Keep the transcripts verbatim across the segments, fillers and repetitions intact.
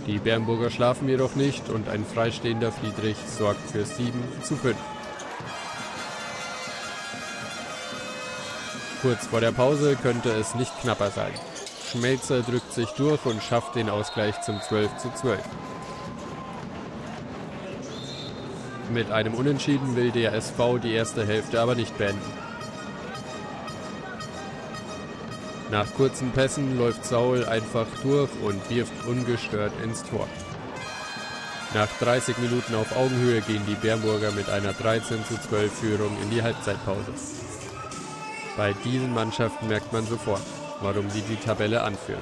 Die Bernburger schlafen jedoch nicht und ein freistehender Friedrich sorgt für sieben zu fünf. Kurz vor der Pause könnte es nicht knapper sein. Schmelzer drückt sich durch und schafft den Ausgleich zum zwölf zu zwölf. Mit einem Unentschieden will der S V die erste Hälfte aber nicht beenden. Nach kurzen Pässen läuft Saul einfach durch und wirft ungestört ins Tor. Nach dreißig Minuten auf Augenhöhe gehen die Bernburger mit einer dreizehn zu zwölf Führung in die Halbzeitpause. Bei diesen Mannschaften merkt man sofort, warum sie die Tabelle anführen.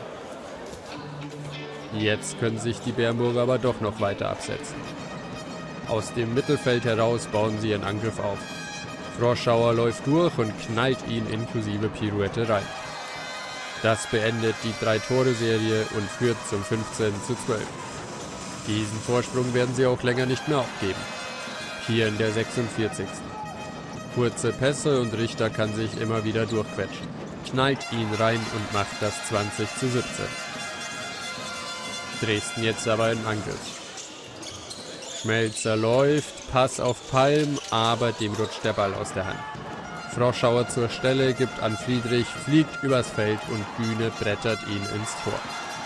Jetzt können sich die Bernburger aber doch noch weiter absetzen. Aus dem Mittelfeld heraus bauen sie ihren Angriff auf. Froschauer läuft durch und knallt ihn inklusive Pirouette rein. Das beendet die Drei-Tore-Serie und führt zum fünfzehn zu zwölf. Diesen Vorsprung werden sie auch länger nicht mehr aufgeben. Hier in der sechsundvierzigsten Kurze Pässe und Richter kann sich immer wieder durchquetschen. Knallt ihn rein und macht das zwanzig zu siebzehn. Dresden jetzt aber im Angriff. Schmelzer läuft, Pass auf Palm, aber dem rutscht der Ball aus der Hand. Froschauer zur Stelle, gibt an Friedrich, fliegt übers Feld und Bühne brettert ihn ins Tor.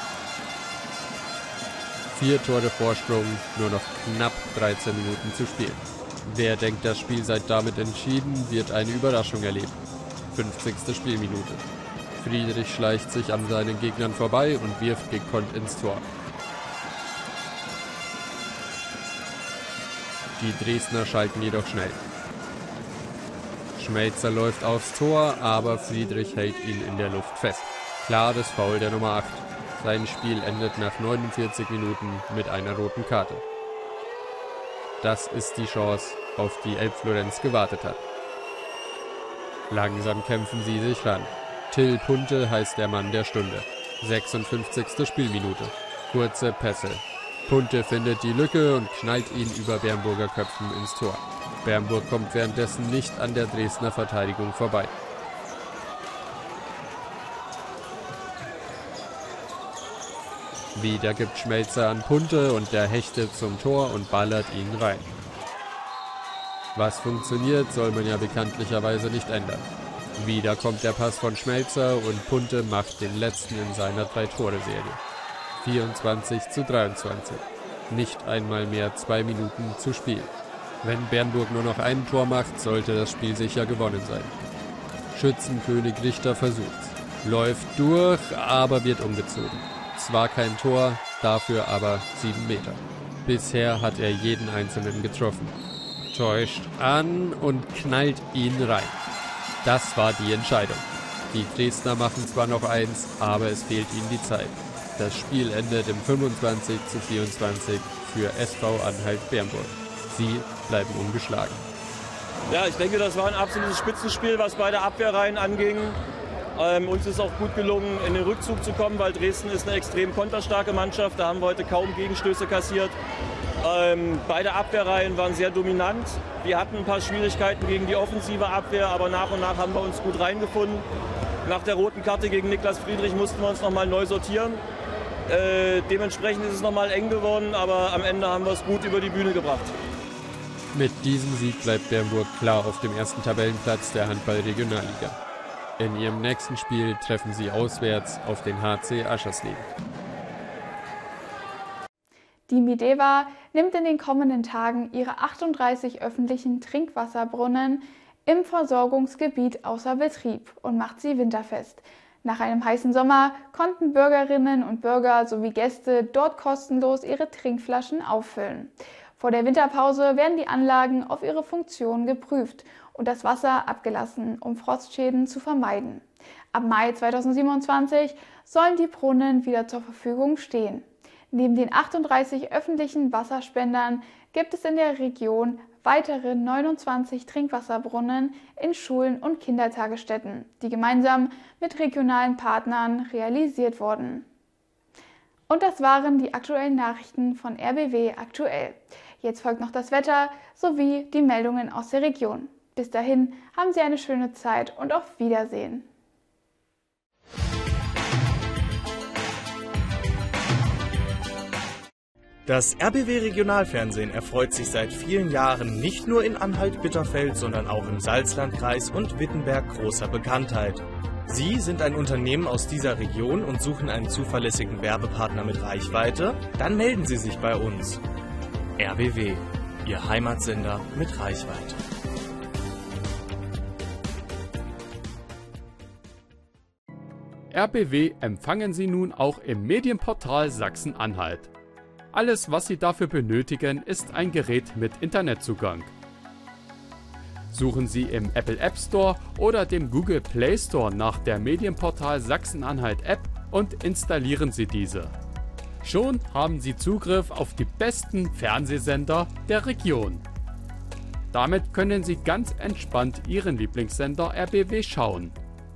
Vier Tore Vorsprung, nur noch knapp dreizehn Minuten zu spielen. Wer denkt, das Spiel sei damit entschieden, wird eine Überraschung erleben. fünfzigste Spielminute. Friedrich schleicht sich an seinen Gegnern vorbei und wirft gekonnt ins Tor. Die Dresdner schalten jedoch schnell. Schmelzer läuft aufs Tor, aber Friedrich hält ihn in der Luft fest. Klares Foul der Nummer acht. Sein Spiel endet nach neunundvierzig Minuten mit einer roten Karte. Das ist die Chance, auf die Elbflorenz gewartet hat. Langsam kämpfen sie sich ran. Till Punte heißt der Mann der Stunde. sechsundfünfzigste Spielminute. Kurze Pässe. Punte findet die Lücke und knallt ihn über Bernburger Köpfen ins Tor. Bernburg kommt währenddessen nicht an der Dresdner Verteidigung vorbei. Wieder gibt Schmelzer an Punte und der hechtet zum Tor und ballert ihn rein. Was funktioniert, soll man ja bekanntlicherweise nicht ändern. Wieder kommt der Pass von Schmelzer und Punte macht den letzten in seiner Drei-Tore-Serie. vierundzwanzig zu dreiundzwanzig. Nicht einmal mehr zwei Minuten zu spielen. Wenn Bernburg nur noch ein Tor macht, sollte das Spiel sicher gewonnen sein. Schützenkönig Richter versucht's. Läuft durch, aber wird umgezogen. Zwar kein Tor, dafür aber sieben Meter. Bisher hat er jeden Einzelnen getroffen. Täuscht an und knallt ihn rein. Das war die Entscheidung. Die Dresdner machen zwar noch eins, aber es fehlt ihnen die Zeit. Das Spiel endet im fünfundzwanzig zu vierundzwanzig für S V Anhalt-Bernburg. Sie bleiben ungeschlagen. Ja, ich denke, das war ein absolutes Spitzenspiel, was beide Abwehrreihen anging. Ähm, uns ist auch gut gelungen, in den Rückzug zu kommen, weil Dresden ist eine extrem konterstarke Mannschaft. Da haben wir heute kaum Gegenstöße kassiert. Ähm, beide Abwehrreihen waren sehr dominant. Wir hatten ein paar Schwierigkeiten gegen die offensive Abwehr, aber nach und nach haben wir uns gut reingefunden. Nach der roten Karte gegen Niklas Friedrich mussten wir uns nochmal neu sortieren. Äh, dementsprechend ist es nochmal eng geworden, aber am Ende haben wir es gut über die Bühne gebracht. Mit diesem Sieg bleibt Bernburg klar auf dem ersten Tabellenplatz der Handball-Regionalliga. In ihrem nächsten Spiel treffen sie auswärts auf den H C Aschersleben. Die Mideva nimmt in den kommenden Tagen ihre achtunddreißig öffentlichen Trinkwasserbrunnen im Versorgungsgebiet außer Betrieb und macht sie winterfest. Nach einem heißen Sommer konnten Bürgerinnen und Bürger sowie Gäste dort kostenlos ihre Trinkflaschen auffüllen. Vor der Winterpause werden die Anlagen auf ihre Funktion geprüft und das Wasser abgelassen, um Frostschäden zu vermeiden. Ab Mai zweitausendsiebenundzwanzig sollen die Brunnen wieder zur Verfügung stehen. Neben den achtunddreißig öffentlichen Wasserspendern gibt es in der Region weitere neunundzwanzig Trinkwasserbrunnen in Schulen und Kindertagesstätten, die gemeinsam mit regionalen Partnern realisiert wurden. Und das waren die aktuellen Nachrichten von R B W aktuell. Jetzt folgt noch das Wetter sowie die Meldungen aus der Region. Bis dahin haben Sie eine schöne Zeit und auf Wiedersehen. Das R B W Regionalfernsehen erfreut sich seit vielen Jahren nicht nur in Anhalt-Bitterfeld, sondern auch im Salzlandkreis und Wittenberg großer Bekanntheit. Sie sind ein Unternehmen aus dieser Region und suchen einen zuverlässigen Werbepartner mit Reichweite? Dann melden Sie sich bei uns. R B W, Ihr Heimatsender mit Reichweite. R B W empfangen Sie nun auch im Medienportal Sachsen-Anhalt. Alles, was Sie dafür benötigen, ist ein Gerät mit Internetzugang. Suchen Sie im Apple App Store oder dem Google Play Store nach der Medienportal Sachsen-Anhalt App und installieren Sie diese. Schon haben Sie Zugriff auf die besten Fernsehsender der Region. Damit können Sie ganz entspannt Ihren Lieblingssender R B W schauen.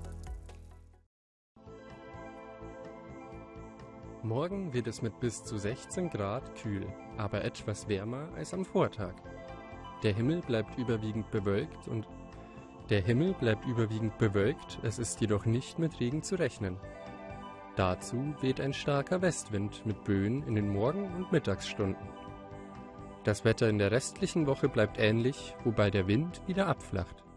Morgen wird es mit bis zu sechzehn Grad kühl, aber etwas wärmer als am Vortag. Der Himmel bleibt überwiegend bewölkt und der Himmel bleibt überwiegend bewölkt, es ist jedoch nicht mit Regen zu rechnen. Dazu weht ein starker Westwind mit Böen in den Morgen- und Mittagsstunden. Das Wetter in der restlichen Woche bleibt ähnlich, wobei der Wind wieder abflacht.